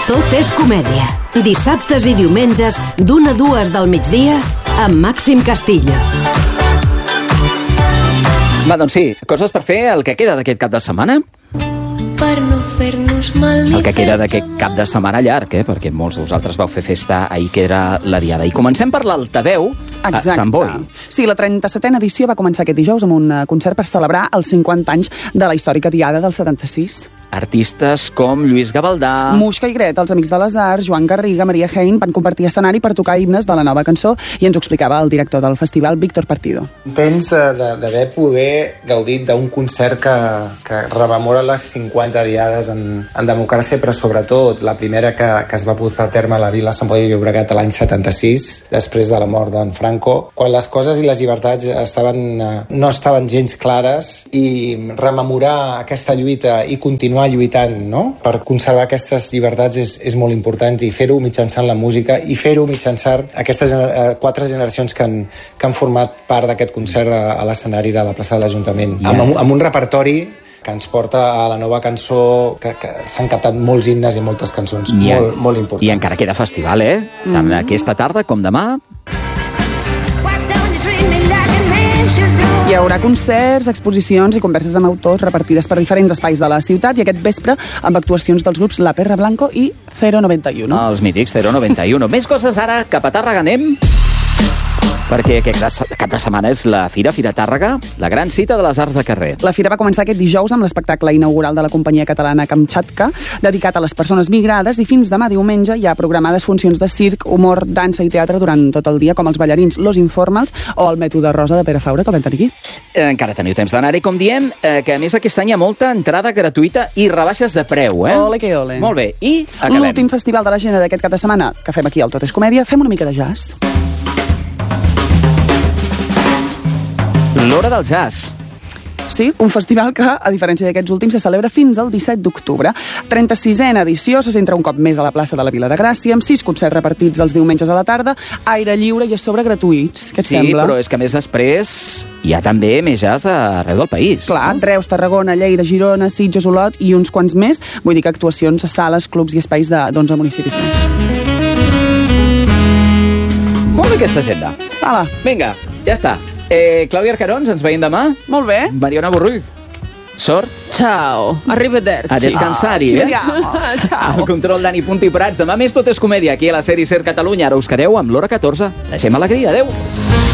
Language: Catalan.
Tot és comèdia. Dissabtes i diumenges, d'1 a 2 del migdia, amb Màxim Castillo. Va, doncs sí, coses per fer el que queda d'aquest cap de setmana. Per no fer-nos mal ni el que queda d'aquest cap de setmana llarg, perquè molts de vosaltres vau fer festa ahir, que era la diada. I comencem per l'altaveu a Sant Boi. Sí, la 37a edició va començar aquest dijous amb un concert per celebrar els 50 anys de la històrica diada del 76. Artistes com Lluís Gavaldà, Muixca i Gret, els Amics de les Arts, Joan Garriga, Maria Hein van compartir escenari per tocar himnes de la nova cançó i ens ho explicava el director del festival, Víctor Partido. Contents d'haver poder gaudir d'un concert que rememora les 50 diades en democràcia, però sobretot la primera que es va portar a terme a la vila Sant Boi de Llobregat l'any 76, després de la mort d'en Franco, quan les coses i les llibertats no estaven gens clares, i rememorar aquesta lluita i continuar lluitant, no?, per conservar aquestes llibertats és molt important, i fer-ho mitjançant la música i fer-ho mitjançant aquestes 4 generacions que han format part d'aquest concert a l'escenari de la plaça de l'Ajuntament, amb un repertori que ens porta a la nova cançó, que s'han captat molts himnes i moltes cançons molt importants. I encara queda festival, tant aquesta tarda com demà. Hi haurà concerts, exposicions i converses amb autors repartides per diferents espais de la ciutat, i aquest vespre amb actuacions dels grups La Perra Blanco i 091. Els mítics 091. Més coses ara, cap a Tàrrega anem, perquè aquest cap de setmana és la Fira Tàrrega, la gran cita de les arts de carrer. La fira va començar aquest dijous amb l'espectacle inaugural de la companyia catalana Kamchatka, dedicat a les persones migrades, i fins demà diumenge hi ha programades funcions de circ, humor, dansa i teatre durant tot el dia, com els ballarins Los Informals o el Mètode Rosa de Pere Faura, que vam tenir aquí. Encara teniu temps d'anar-hi, com diem, que a més aquest any hi ha molta entrada gratuïta i rebaixes de preu, Ole que ole. Molt bé, i acabem. L'últim festival de l'agenda d'aquest cap de setmana que fem aquí al Tot és Comèdia, fem una mica de jazz. L'Hora del Jazz. Sí, un festival que, a diferència d'aquests últims, se celebra fins al 17 d'octubre. 36a edició, se centra un cop més a la plaça de la Vila de Gràcia, amb 6 concerts repartits els diumenges a la tarda, aire lliure i a sobre gratuïts. Què et sembla? Sí, però és que a més després hi ha també més jazz arreu del país. Clar, no? Reus, Tarragona, Lleida, Girona, Sitges, Olot i uns quants més. Vull dir que actuacions a sales, clubs i espais d'11 municipis més. Molt bé aquesta agenda. Hala. Vinga, ja està. Clàudia Arcarons, ens veiem demà. Molt bé. Mariona Borrull. Sort. Ciao. Arrivederci. A descansar-hi, Ciao. Al control Dani Punto i Prats. Demà més Tot és Comèdia, aquí a la sèrie Ser Catalunya. Ara us quedeu amb l'Hora 14. Deixem alegria. Adéu.